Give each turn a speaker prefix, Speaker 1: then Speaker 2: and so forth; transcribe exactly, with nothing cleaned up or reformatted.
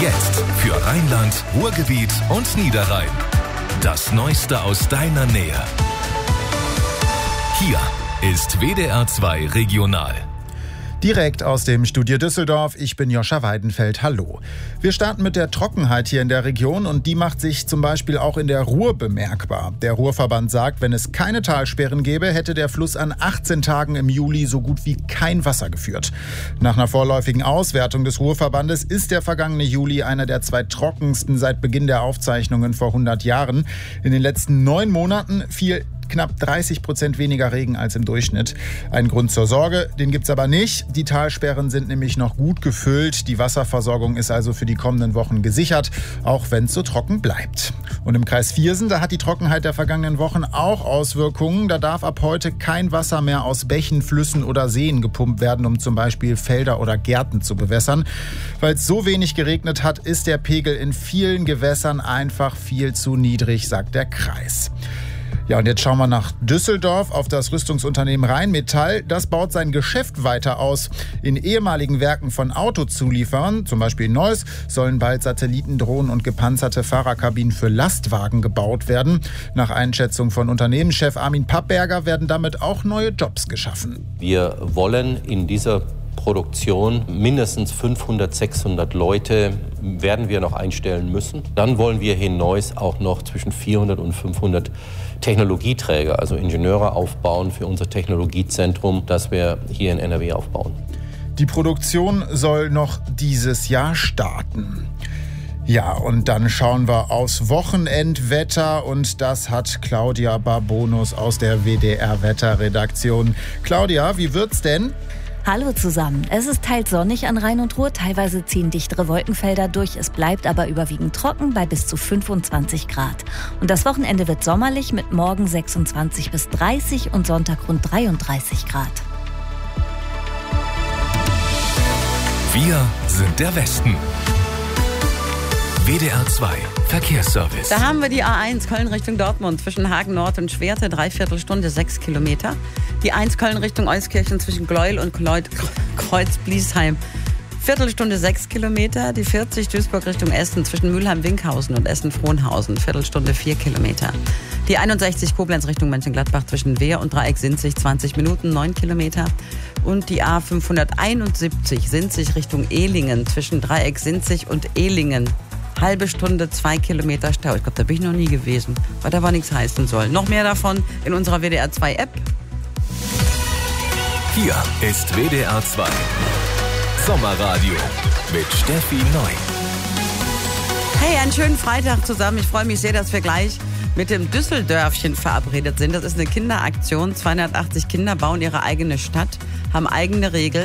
Speaker 1: Jetzt für Rheinland, Ruhrgebiet und Niederrhein. Das Neueste aus deiner Nähe. Hier ist W D R zwei Regional.
Speaker 2: Direkt aus dem Studio Düsseldorf, ich bin Joscha Weidenfeld, hallo. Wir starten mit der Trockenheit hier in der Region und die macht sich zum Beispiel auch in der Ruhr bemerkbar. Der Ruhrverband sagt, wenn es keine Talsperren gäbe, hätte der Fluss an achtzehn Tagen im Juli so gut wie kein Wasser geführt. Nach einer vorläufigen Auswertung des Ruhrverbandes ist der vergangene Juli einer der zwei trockensten seit Beginn der Aufzeichnungen vor hundert Jahren. In den letzten neun Monaten fiel knapp dreißig Prozent weniger Regen als im Durchschnitt. Ein Grund zur Sorge, den gibt's aber nicht. Die Talsperren sind nämlich noch gut gefüllt. Die Wasserversorgung ist also für die kommenden Wochen gesichert, auch wenn es so trocken bleibt. Und im Kreis Viersen, da hat die Trockenheit der vergangenen Wochen auch Auswirkungen. Da darf ab heute kein Wasser mehr aus Bächen, Flüssen oder Seen gepumpt werden, um zum Beispiel Felder oder Gärten zu bewässern. Weil es so wenig geregnet hat, ist der Pegel in vielen Gewässern einfach viel zu niedrig, sagt der Kreis. Ja, und jetzt schauen wir nach Düsseldorf auf das Rüstungsunternehmen Rheinmetall. Das baut sein Geschäft weiter aus. In ehemaligen Werken von Autozulieferern, zum Beispiel in Neuss, sollen bald Satelliten, Drohnen und gepanzerte Fahrerkabinen für Lastwagen gebaut werden. Nach Einschätzung von Unternehmenschef Armin Pappberger werden damit auch neue Jobs geschaffen.
Speaker 3: Wir wollen in dieser Produktion mindestens fünfhundert, sechshundert Leute werden wir noch einstellen müssen. Dann wollen wir hier in Neuss auch noch zwischen vierhundert und fünfhundert Technologieträger, also Ingenieure aufbauen für unser Technologiezentrum, das wir hier in N R W aufbauen.
Speaker 2: Die Produktion soll noch dieses Jahr starten. Ja, und dann schauen wir aufs Wochenendwetter und das hat Claudia Barbonus aus der W D R-Wetterredaktion. Claudia, wie wird's denn?
Speaker 4: Hallo zusammen. Es ist teils sonnig an Rhein und Ruhr, teilweise ziehen dichtere Wolkenfelder durch. Es bleibt aber überwiegend trocken bei bis zu fünfundzwanzig Grad. Und das Wochenende wird sommerlich mit morgen sechsundzwanzig bis dreißig und Sonntag rund dreiunddreißig Grad.
Speaker 1: Wir sind der Westen. W D R zwei Verkehrsservice.
Speaker 5: Da haben wir die A eins Köln Richtung Dortmund zwischen Hagen Nord und Schwerte, dreiviertel Stunde, sechs Kilometer. Die eins Köln Richtung Euskirchen zwischen Gleuel und Kreuz-Bliesheim, Viertelstunde, sechs Kilometer. Die vierzig Duisburg Richtung Essen zwischen Mülheim-Winkhausen und Essen-Frohnhausen, Viertelstunde, vier Kilometer. Die einundsechzig Koblenz Richtung Mönchengladbach zwischen Wehr und Dreieck-Sinzig, zwanzig Minuten, neun Kilometer. Und die A fünfhunderteinundsiebzig Sinzig Richtung Ehlingen zwischen Dreieck-Sinzig und Ehlingen. Halbe Stunde, zwei Kilometer Stau. Ich glaube, da bin ich noch nie gewesen, weil da war nichts heißen soll. Noch mehr davon in unserer W D R zwei App.
Speaker 1: Hier ist W D R zwei Sommerradio mit Steffi Neu.
Speaker 5: Hey, einen schönen Freitag zusammen. Ich freue mich sehr, dass wir gleich mit dem Düsseldörfchen verabredet sind. Das ist eine Kinderaktion. zweihundertachtzig Kinder bauen ihre eigene Stadt, haben eigene Regeln.